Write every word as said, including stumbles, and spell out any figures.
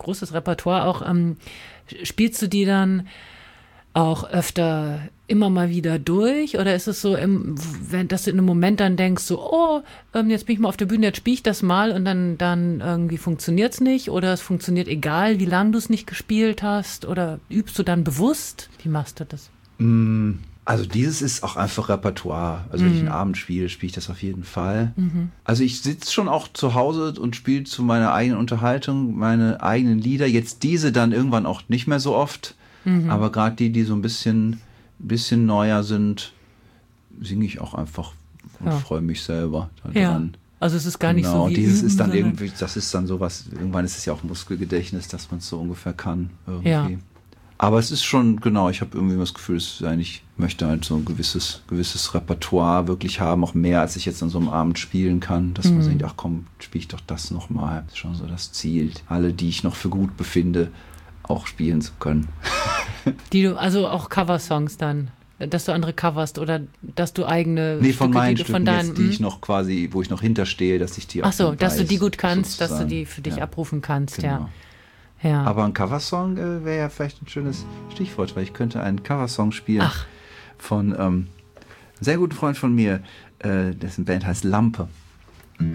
großes Repertoire auch. Ähm, spielst du die dann auch öfter immer mal wieder durch? Oder ist es so, im, wenn, dass du in einem Moment dann denkst, so, oh, ähm, jetzt bin ich mal auf der Bühne, jetzt spiele ich das mal und dann, dann irgendwie funktioniert es nicht? Oder es funktioniert egal, wie lange du es nicht gespielt hast? Oder übst du dann bewusst? Wie machst du das? Also dieses ist auch einfach Repertoire. Also wenn ich einen Abend spiele, spiele ich das auf jeden Fall. Mhm. Also ich sitze schon auch zu Hause und spiele zu meiner eigenen Unterhaltung meine eigenen Lieder. Jetzt diese dann irgendwann auch nicht mehr so oft. Mhm. Aber gerade die, die so ein bisschen, bisschen neuer sind, singe ich auch einfach und ja. freue mich selber daran. Ja. Also es ist gar nicht genau, so wie dieses üben, ist dann irgendwie, das ist dann sowas, irgendwann ist es ja auch Muskelgedächtnis, dass man es so ungefähr kann. Irgendwie. Ja. Aber es ist schon, genau, ich habe irgendwie das Gefühl, es ist eigentlich, ich möchte halt so ein gewisses, gewisses Repertoire wirklich haben, auch mehr, als ich jetzt an so einem Abend spielen kann, dass mhm. man denkt, ach komm, spiele ich doch das nochmal. Das ist schon so das Ziel, alle, die ich noch für gut befinde, auch spielen zu können. Die du, also auch Coversongs dann, dass du andere coverst oder dass du eigene nee, von Stücke, meinen die, Stücken von deinen, jetzt, die ich noch quasi, wo ich noch hinterstehe, dass ich die auch ach so, dass weiß, du die gut kannst, sozusagen. Dass du die für dich ja. abrufen kannst, genau. ja. ja. Aber ein Coversong äh, wäre ja vielleicht ein schönes Stichwort, weil ich könnte einen Coversong spielen ach. von ähm, einem sehr guten Freund von mir, äh, dessen Band heißt Lampe.